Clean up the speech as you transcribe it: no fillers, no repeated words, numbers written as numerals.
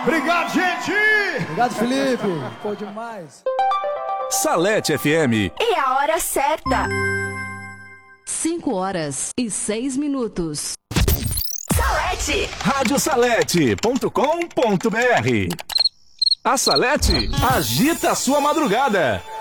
Obrigado, gente! Obrigado, Felipe. Pô, demais. Salete FM. E a hora certa. 5h06. Salete. Radiosalete.com.br. A Salete agita a sua madrugada.